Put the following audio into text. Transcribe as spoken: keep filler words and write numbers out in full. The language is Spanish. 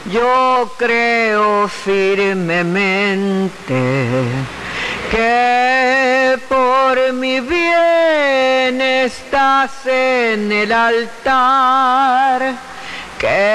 Yo creo firmemente que por mi bien estás en el altar, que